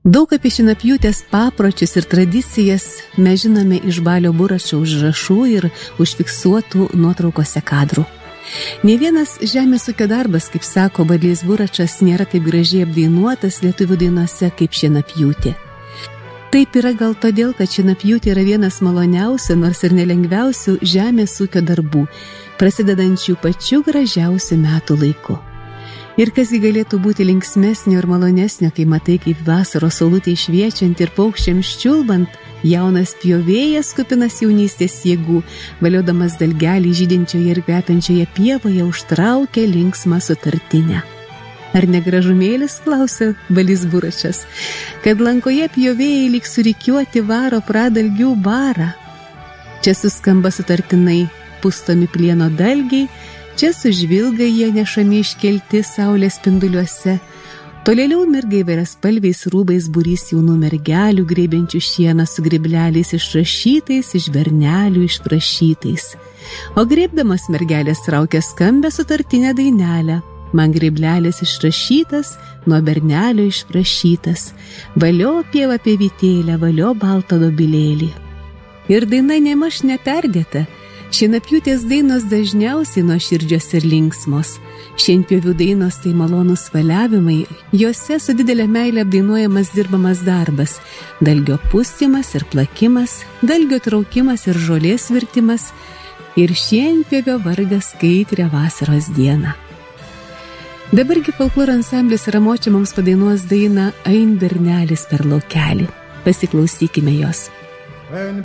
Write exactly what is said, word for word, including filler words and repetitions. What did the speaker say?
Daug apie šienapjūtės papročius ir tradicijas mes žinome iš Balio Buračo užrašų ir užfiksuotų nuotraukose kadrų. Nė vienas žemės ūkio darbas, kaip sako Balys Buračas, nėra taip gražiai apdainuotas lietuvių dainose kaip šienapjūtė. Taip yra gal todėl, kad šienapjūtė yra vienas maloniausių, nors ir nelengviausių žemės ūkio darbų, prasidedančių pačiu gražiausiu metų laiku. Ir kasgi galėtų būti linksmesnio ir malonesnio, kai matai, kaip vasaros saulutė šviečiant ir paukščiams čiulbant, jaunas pjovėjas kupinas jaunystės jėgų, valiodamas dalgelį žydinčioje ir kvepiančioje pievoje, užtraukia linksmą sutartinę. Ar negražumėlis, klausia Balys Buračas, kad lankoje pjovėjai lyg surikiuoti varo pradalgių barą. Čia suskamba sutartinai pustomi plieno dalgiai, čia sužvilga jie nešami iškelti saulės spinduliuose. Tolėliau mirga įvairias spalviais rūbais būrys jaunų mergelių, grėbiančių šieną su gribleliais išrašytais, iš bernelių išprašytais. O grėbdamas mergelės traukia skambę sutartinę dainelę. Man griblelis išrašytas, nuo bernelio išprašytas. Valio pieva pievytėlę, valio baltą dobilėlį. Ir daina nemaž neperdėta. Šienapjūtės dainos dažniausiai nuoširdžios ir linksmos. Šienpjovių dainos tai malonūs valiavimai, jose su didelė meilė apdainuojamas dirbamas darbas, dalgio pustymas ir plakimas, dalgio traukimas ir žolės virtimas ir šienpjovio vargas kaitrią vasaros dieną. Dabargi folkloro ansamblis Ramočia mums padainuos dainą Ein bernelis per laukelį. Pasiklausykime jos. Ein